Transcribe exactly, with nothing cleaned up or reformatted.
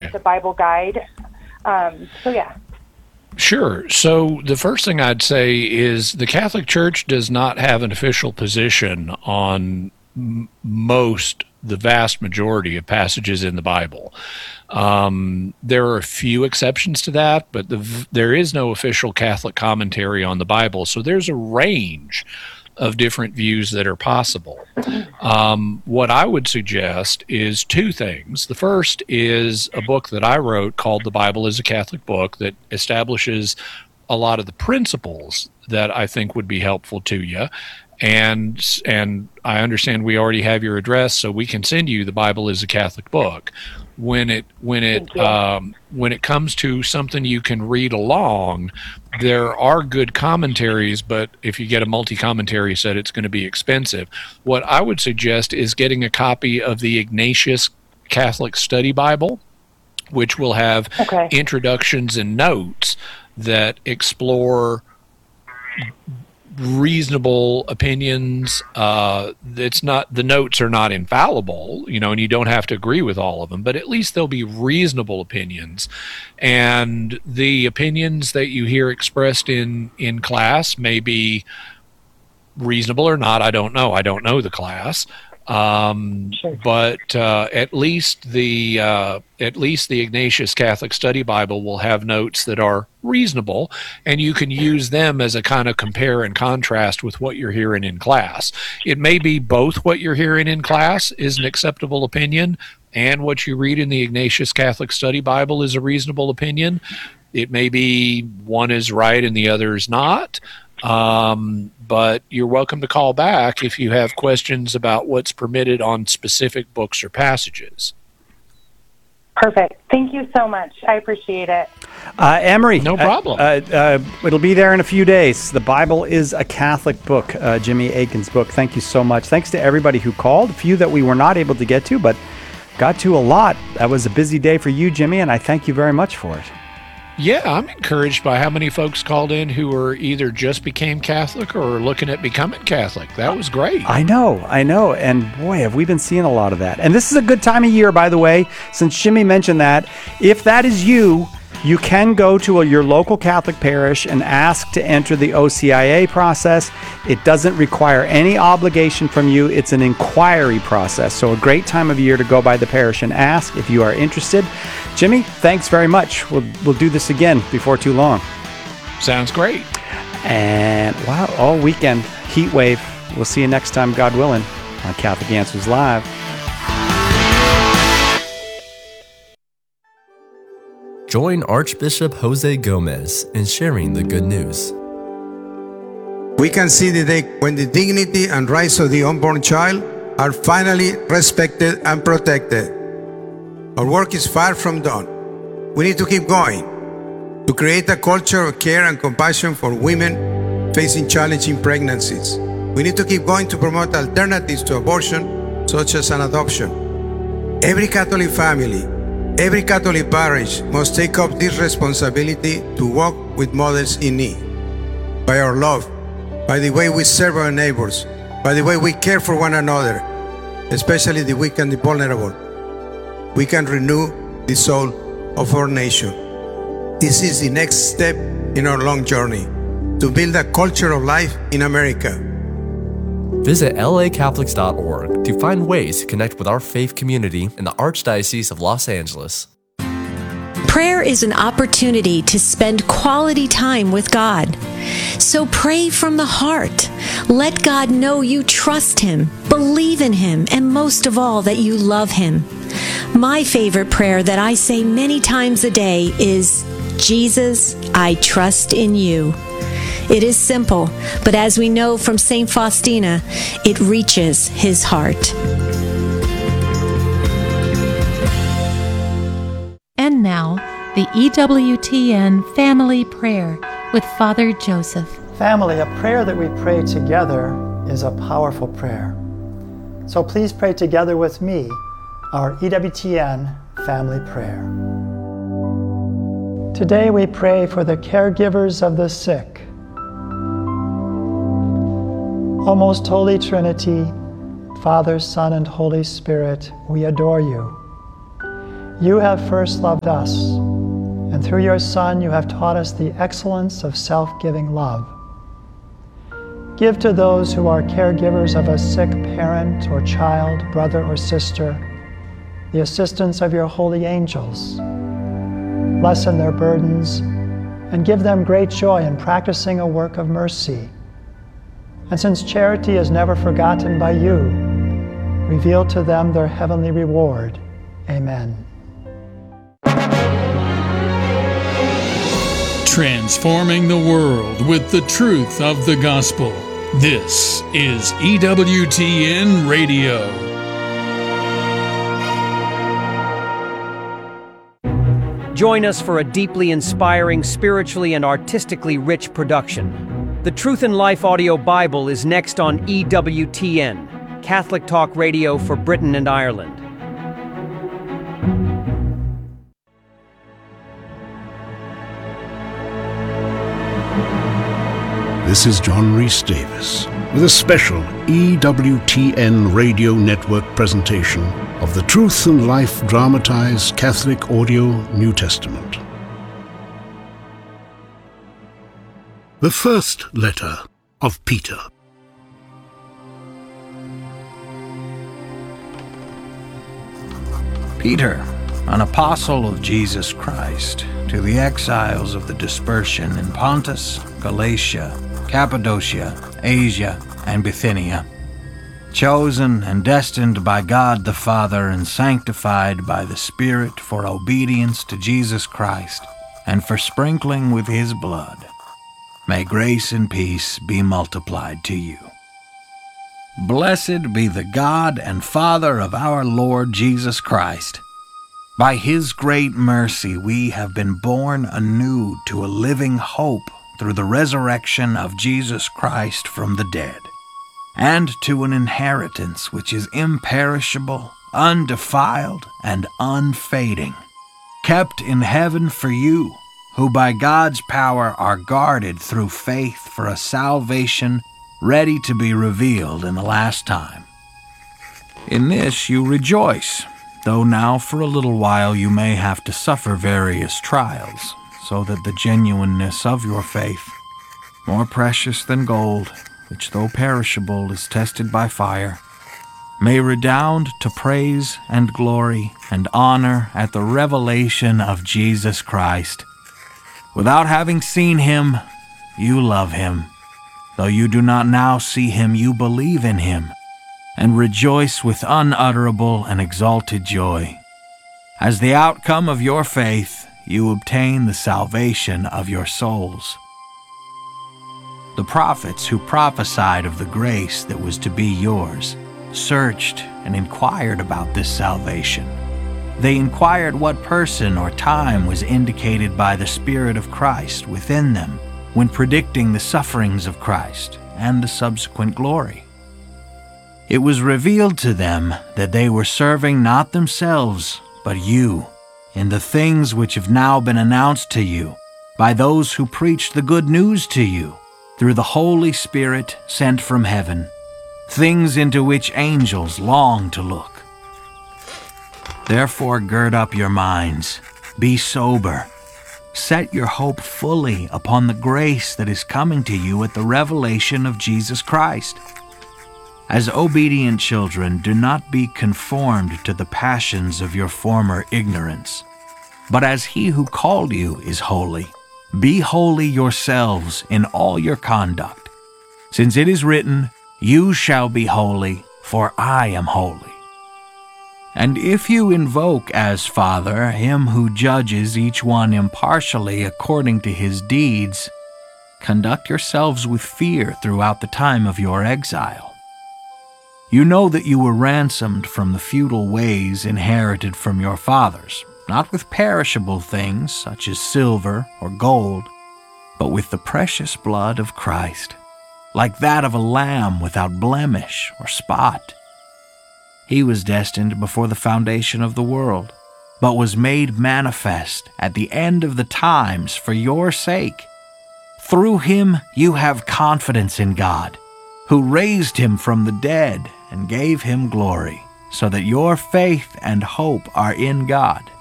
the Bible guide. Um, so yeah. Sure. So the first thing I'd say is the Catholic Church does not have an official position on m- most, the vast majority of passages in the Bible. Um, there are a few exceptions to that, but the, there is no official Catholic commentary on the Bible. So there's a range of different views that are possible. Um, what I would suggest is two things. The first is a book that I wrote called The Bible is a Catholic Book that establishes a lot of the principles that I think would be helpful to you. And and I understand we already have your address, so we can send you The Bible is a Catholic Book. When it when it um, when it comes to something you can read along, there are good commentaries, but if you get a multi-commentary set, it's going to be expensive. What I would suggest is getting a copy of the Ignatius Catholic Study Bible, which will have okay. introductions and notes that explore reasonable opinions. Uh, it's not, the notes are not infallible, you know, and you don't have to agree with all of them, but at least there'll be reasonable opinions. And the opinions that you hear expressed in, in class may be reasonable or not. I don't know. I don't know the class. Um, sure. But uh, at least the uh, at least the Ignatius Catholic Study Bible will have notes that are reasonable, and you can use them as a kind of compare and contrast with what you're hearing in class. It may be both what you're hearing in class is an acceptable opinion, and what you read in the Ignatius Catholic Study Bible is a reasonable opinion. It may be one is right and the other is not. Um, but you're welcome to call back if you have questions about what's permitted on specific books or passages. Perfect. Thank you so much. I appreciate it. Uh, Emery. No problem. Uh, uh, it'll be there in a few days. The Bible is a Catholic Book, uh, Jimmy Akin's book. Thank you so much. Thanks to everybody who called, a few that we were not able to get to, but got to a lot. That was a busy day for you, Jimmy, and I thank you very much for it. Yeah, I'm encouraged by how many folks called in who were either just became Catholic or are looking at becoming Catholic. That was great. I know, I know. And boy, have we been seeing a lot of that. And this is a good time of year, by the way, since Jimmy mentioned that. If that is you, you can go to a, your local Catholic parish and ask to enter the O C I A process. It doesn't require any obligation from you. It's an inquiry process. So a great time of year to go by the parish and ask if you are interested. Jimmy, thanks very much. We'll, we'll do this again before too long. Sounds great. And wow, all weekend, heat wave. We'll see you next time, God willing, on Catholic Answers Live. Join Archbishop Jose Gomez in sharing the good news. We can see the day when the dignity and rights of the unborn child are finally respected and protected. Our work is far from done. We need to keep going to create a culture of care and compassion for women facing challenging pregnancies. We need to keep going to promote alternatives to abortion, such as an adoption. Every Catholic family, every Catholic parish must take up this responsibility to walk with mothers in need. By our love, by the way we serve our neighbors, by the way we care for one another, especially the weak and the vulnerable, we can renew the soul of our nation. This is the next step in our long journey to build a culture of life in America. Visit L A Catholics dot org to find ways to connect with our faith community in the Archdiocese of Los Angeles. Prayer is an opportunity to spend quality time with God. So pray from the heart. Let God know you trust Him, believe in Him, and most of all, that you love Him. My favorite prayer that I say many times a day is, Jesus, I trust in you. It is simple, but as we know from Saint Faustina, it reaches His heart. And now, the E W T N Family Prayer with Father Joseph. Family, a prayer that we pray together is a powerful prayer. So please pray together with me our E W T N Family Prayer. Today we pray for the caregivers of the sick. O most Holy Trinity, Father, Son, and Holy Spirit, we adore you. You have first loved us, and through your Son you have taught us the excellence of self-giving love. Give to those who are caregivers of a sick parent or child, brother or sister, the assistance of your holy angels. Lessen their burdens and give them great joy in practicing a work of mercy. And since charity is never forgotten by you, reveal to them their heavenly reward. Amen. Transforming the world with the truth of the gospel. This is E W T N Radio. Join us for a deeply inspiring, spiritually and artistically rich production. The Truth in Life Audio Bible is next on E W T N, Catholic Talk Radio for Britain and Ireland. This is John Rhys Davis with a special E W T N Radio Network presentation of the Truth and Life Dramatized Catholic Audio New Testament. The First Letter of Peter. Peter, an apostle of Jesus Christ, to the exiles of the dispersion in Pontus, Galatia, Cappadocia, Asia, and Bithynia, chosen and destined by God the Father and sanctified by the Spirit for obedience to Jesus Christ and for sprinkling with His blood. May grace and peace be multiplied to you. Blessed be the God and Father of our Lord Jesus Christ. By His great mercy we have been born anew to a living hope through the resurrection of Jesus Christ from the dead, and to an inheritance which is imperishable, undefiled, and unfading, kept in heaven for you, who by God's power are guarded through faith for a salvation ready to be revealed in the last time. In this you rejoice, though now for a little while you may have to suffer various trials, so that the genuineness of your faith, more precious than gold, which though perishable is tested by fire, may redound to praise and glory and honor at the revelation of Jesus Christ. Without having seen Him, you love Him. Though you do not now see Him, you believe in Him, and rejoice with unutterable and exalted joy. As the outcome of your faith, you obtain the salvation of your souls. The prophets who prophesied of the grace that was to be yours searched and inquired about this salvation. They inquired what person or time was indicated by the Spirit of Christ within them when predicting the sufferings of Christ and the subsequent glory. It was revealed to them that they were serving not themselves, but you, in the things which have now been announced to you by those who preached the good news to you through the Holy Spirit sent from heaven, things into which angels long to look. Therefore gird up your minds, be sober, set your hope fully upon the grace that is coming to you at the revelation of Jesus Christ. As obedient children, do not be conformed to the passions of your former ignorance, but as He who called you is holy, be holy yourselves in all your conduct, since it is written, "You shall be holy, for I am holy." And if you invoke as Father Him who judges each one impartially according to his deeds, conduct yourselves with fear throughout the time of your exile. You know that you were ransomed from the futile ways inherited from your fathers, not with perishable things such as silver or gold, but with the precious blood of Christ, like that of a lamb without blemish or spot. He was destined before the foundation of the world, but was made manifest at the end of the times for your sake. Through Him you have confidence in God, who raised Him from the dead and gave Him glory, so that your faith and hope are in God.